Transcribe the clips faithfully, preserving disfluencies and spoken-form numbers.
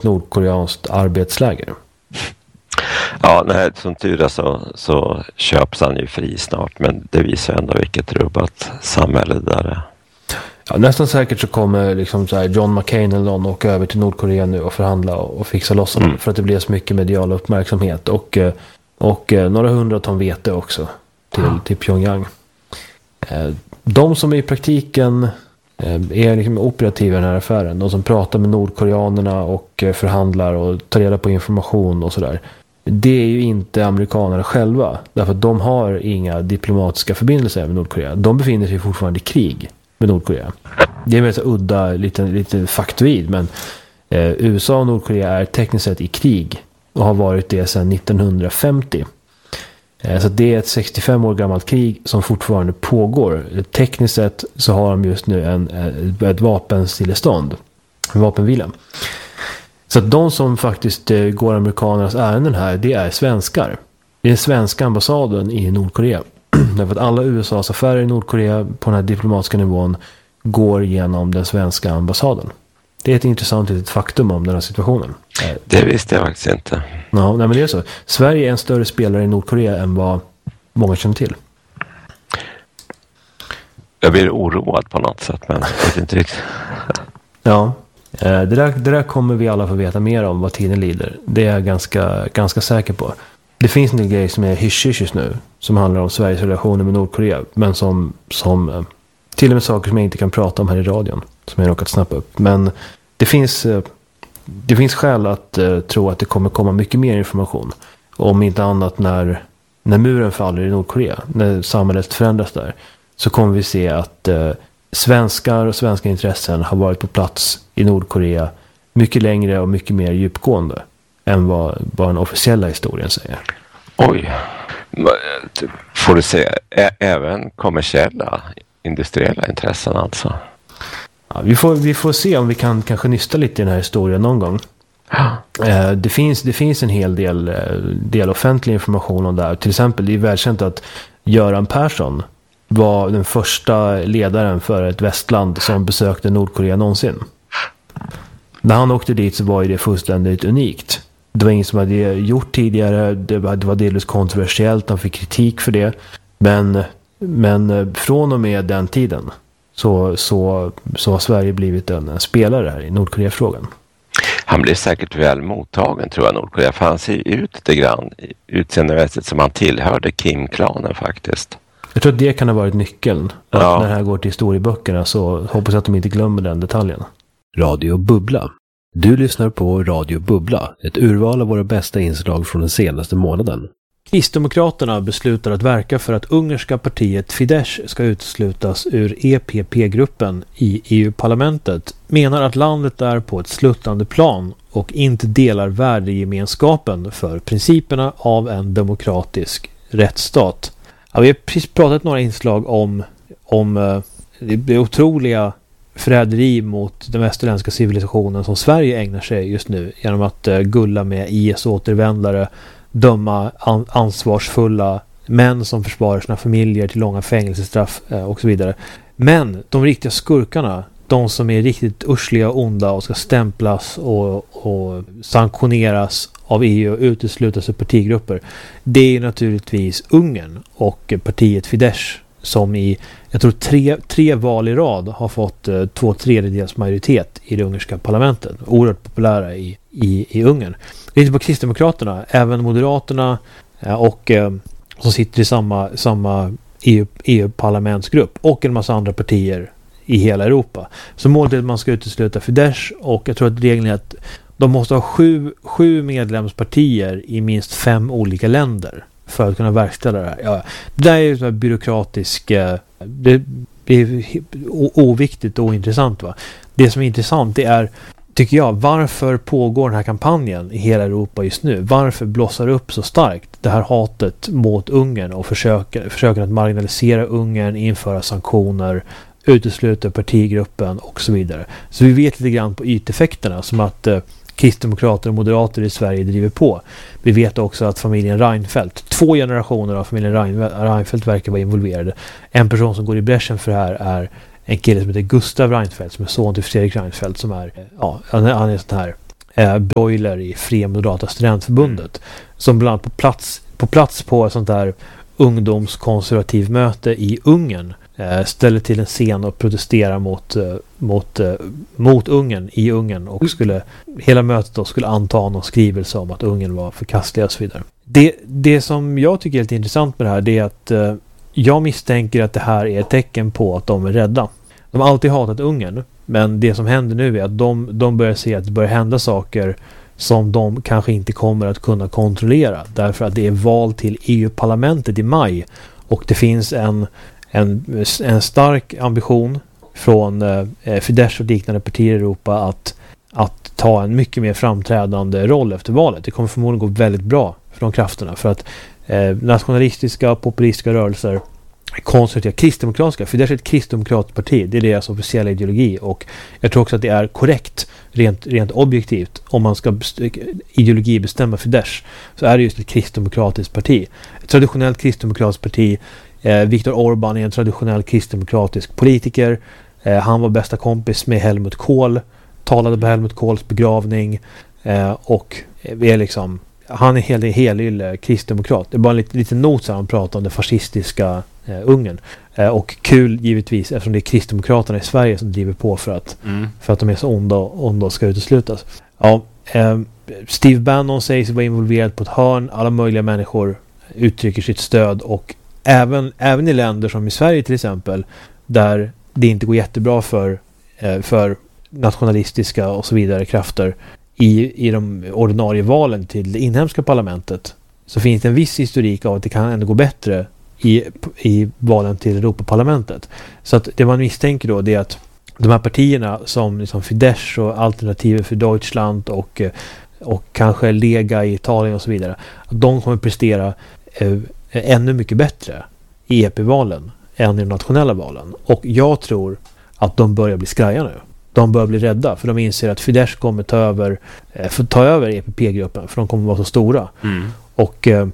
nordkoreanskt arbetsläger. Ja, nej, som tur är så, så köps han ju fri snart, men det visar ändå vilket rubbat samhälle det där är. Ja, nästan säkert så kommer liksom så här John McCain eller någon åka över till Nordkorea nu och förhandla och, och fixa loss honom, mm. för att det blir så mycket medial uppmärksamhet och, och några hundra ton vete också till, ja. till Pyongyang. De som i praktiken är liksom operativa i den här affären, de som pratar med nordkoreanerna och förhandlar och tar reda på information och sådär, det är ju inte amerikanerna själva, därför att de har inga diplomatiska förbindelser med Nordkorea. De befinner sig fortfarande i krig med Nordkorea. Det är en väldigt udda, lite, lite faktoid, men eh, U S A och Nordkorea är tekniskt sett i krig och har varit det sedan nittonhundrafemtio. Eh, så det är ett sextiofem år gammalt krig som fortfarande pågår. Tekniskt sett så har de just nu en, ett vapenstillestånd, en vapenvila. Så att de som faktiskt eh, går amerikanernas ärenden här, det är svenskar. Det är den svenska ambassaden i Nordkorea. Därför att alla U S A:s affärer i Nordkorea på den här diplomatiska nivån går genom den svenska ambassaden. Det är ett intressant litet faktum om den här situationen. Det visste jag faktiskt inte. Ja, nej, men det är så. Sverige är en större spelare i Nordkorea än vad många känner till. Jag blir oroad på något sätt, men jag vet inte riktigt. Ja, det där, det där kommer vi alla få veta mer om vad tiden lider. Det är jag ganska, ganska säker på. Det finns en del grejer som är hysch-hysch nu, som handlar om Sveriges relationer med Nordkorea, men som, som till och med saker som jag inte kan prata om här i radion, som jag råkat snappa upp. Men det finns, det finns skäl att uh, tro att det kommer komma mycket mer information. Om inte annat när, när muren faller i Nordkorea, när samhället förändras där, så kommer vi se att uh, svenskar och svenska intressen har varit på plats i Nordkorea mycket längre och mycket mer djupgående än vad, vad den officiella historien säger. Oj, får du säga ä- även kommersiella, industriella intressen alltså? Ja, vi, får, vi får se om vi kan kanske nysta lite i den här historien någon gång. Ja. Eh, det, finns, det finns en hel del, del offentlig information om det här. Till exempel, det är välkänt att Göran Persson var den första ledaren för ett västland som besökte Nordkorea någonsin. När han åkte dit så var det fullständigt unikt. Det var ingen som hade gjort tidigare. Det var, det var delvis kontroversiellt. Han fick kritik för det. Men, men från och med den tiden så, så, så har Sverige blivit en, en spelare här i Nordkorea-frågan. Han blev säkert väl mottagen, tror jag, Nordkorea. För han ser ut lite grann utseendemässigt som han tillhörde Kim-klanen faktiskt. Jag tror att det kan ha varit nyckeln. Att ja. När det här går till historieböckerna så hoppas jag att de inte glömmer den detaljen. Radio Bubbla. Du lyssnar på Radio Bubbla, ett urval av våra bästa inslag från den senaste månaden. Kristdemokraterna beslutar att verka för att ungerska partiet Fidesz ska uteslutas ur E P P-gruppen i E U-parlamentet, menar att landet är på ett sluttande plan och inte delar värdegemenskapen för principerna av en demokratisk rättsstat. Ja, vi har precis pratat några inslag om, om uh, det otroliga förräderi mot den västerländska civilisationen som Sverige ägnar sig just nu genom att uh, gulla med I S-återvändare, döma an- ansvarsfulla män som försvarar sina familjer till långa fängelsestraff uh, och så vidare. Men de riktiga skurkarna, de som är riktigt ursliga och onda och ska stämplas och, och sanktioneras av E U och uteslutas ur partigrupper, det är naturligtvis Ungern och partiet Fidesz som i, jag tror tre, tre val i rad har fått eh, två tredjedels majoritet i det ungerska parlamentet. Oerhört populära i, i, i Ungern. Det är inte bara Kristdemokraterna, även Moderaterna eh, och eh, som sitter i samma, samma E U, E U-parlamentsgrupp och en massa andra partier i hela Europa. Så målet är att man ska utesluta Fidesz, och jag tror att regeln är att de måste ha sju, sju medlemspartier i minst fem olika länder för att kunna verkställa det här. Ja, det där är ju så byråkratisk, det är oviktigt och ointressant, va. Det som är intressant, det är, tycker jag, varför pågår den här kampanjen i hela Europa just nu? Varför blossar upp så starkt det här hatet mot Ungern och försöker, försöker att marginalisera Ungern, införa sanktioner, utesluta partigruppen och så vidare. Så vi vet lite grann på yteffekterna, som att eh, kristdemokrater och moderater i Sverige driver på. Vi vet också att familjen Reinfeldt, två generationer av familjen Reinfeldt verkar vara involverade. En person som går i bräschen för det här är en kille som heter Gustav Reinfeldt, som är son till Fredrik Reinfeldt, som är, ja, han är en sån här eh, broiler i Fria Moderata Studentförbundet, som bland annat på plats, på plats på ett sånt där ungdomskonservativ möte i Ungern eh, ställer till en scen och protesterar mot, eh, mot, eh, mot Ungern i Ungern, och skulle, hela mötet då skulle anta någon skrivelse om att Ungern var förkastliga och så vidare. Det, det som jag tycker är lite intressant med det här, det är att eh, jag misstänker att det här är ett tecken på att de är rädda. De har alltid hatat Ungern, men det som händer nu är att de, de börjar se att det börjar hända saker som de kanske inte kommer att kunna kontrollera, därför att det är val till E U-parlamentet i maj, och det finns en, en, en stark ambition från eh, Fidesz och liknande partier i Europa att, att ta en mycket mer framträdande roll efter valet. Det kommer förmodligen gå väldigt bra för de krafterna, för att eh, nationalistiska, populistiska rörelser, konservativa, kristdemokratiska, Fidesz är ett kristdemokratiskt parti, det är deras officiella ideologi, och jag tror också att det är korrekt rent, rent objektivt, om man ska best- ideologi bestämma Fidesz, så är det just ett kristdemokratiskt parti, ett traditionellt kristdemokratiskt parti. eh, Viktor Orbán är en traditionell kristdemokratisk politiker, eh, han var bästa kompis med Helmut Kohl, talade på Helmut Kohls begravning, eh, och vi är liksom, han är helt helylle kristdemokrat. Det är bara en liten, liten not så han pratar om det fascistiska eh, Ungern. Eh, och kul givetvis, eftersom det är kristdemokraterna i Sverige som driver på för att, mm. för att de är så onda, onda och ska uteslutas. Ja, eh, Steve Bannon säger sig vara involverad på ett hörn. Alla möjliga människor uttrycker sitt stöd, och även, även i länder som i Sverige till exempel, där det inte går jättebra för, eh, för nationalistiska och så vidare krafter i, i de ordinarie valen till det inhemska parlamentet, så finns det en viss historik av att det kan ändå gå bättre i, i valen till Europaparlamentet. Så att det man misstänker då, det är att de här partierna som liksom Fidesz och Alternative för Deutschland och, och kanske Lega i Italien och så vidare, att de kommer prestera eh, ännu mycket bättre i E P-valen än i de nationella valen. Och jag tror att de börjar bli skraja nu. De börjar bli rädda, för de inser att Fidesz kommer ta över, eh, för ta över E P P-gruppen, för de kommer vara så stora. Mm. Och, eh,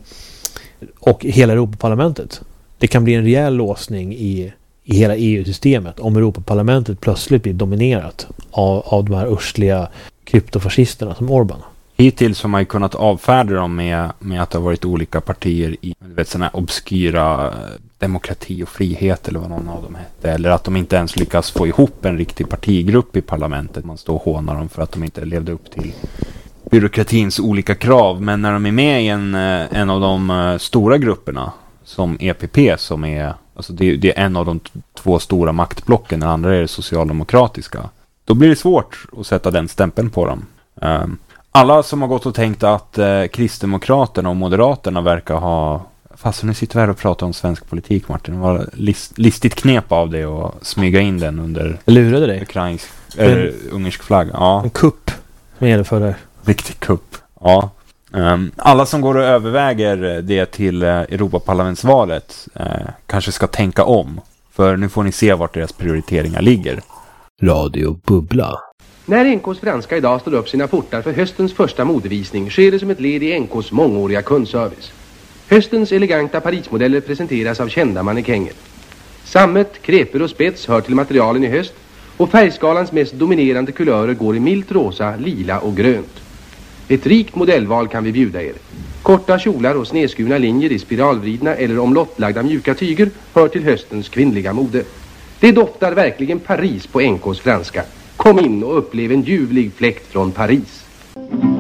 och hela Europaparlamentet. Det kan bli en rejäl låsning i, i hela E U-systemet om Europaparlamentet plötsligt blir dominerat av, av de här ursliga kryptofascisterna som Orbán. Hittills har man ju kunnat avfärda dem med, med att det har varit olika partier i sådana här obskyra demokrati och frihet eller vad någon av dem hette. Eller att de inte ens lyckas få ihop en riktig partigrupp i parlamentet. Man står och hånar dem för att de inte levde upp till byråkratins olika krav. Men när de är med i en, en av de stora grupperna som E P P, som är, alltså det, det är en av de t- två stora maktblocken, den andra är det socialdemokratiska, då blir det svårt att sätta den stämpeln på dem. Um, alla som har gått och tänkt att eh, Kristdemokraterna och Moderaterna verkar ha, fast nu sitter vi här och pratar om svensk politik, Martin, det var list, listigt knep av det och smyga in den under lurade dig. Ukrainsk, eller ungersk flagg. Ja. En kupp som gäller för det. Riktig kupp. Ja. Um, alla som går och överväger det till uh, Europaparlamentsvalet uh, kanske ska tänka om, för nu får ni se vart deras prioriteringar ligger. Radio Bubbla. När N K:s franska idag står upp sina portar för höstens första modevisning sker det som ett led i N K:s mångåriga kundservice. Höstens eleganta Parismodeller presenteras av kända mannekänger. Sammet, kreper och spets hör till materialen i höst, och färgskalans mest dominerande kulörer går i milt rosa, lila och grönt. Ett rikt modellval kan vi bjuda er. Korta kjolar och snedskurna linjer i spiralvridna eller omlottlagda mjuka tyger hör till höstens kvinnliga mode. Det doftar verkligen Paris på N K:s franska. Kom in och upplev en ljuvlig fläkt från Paris.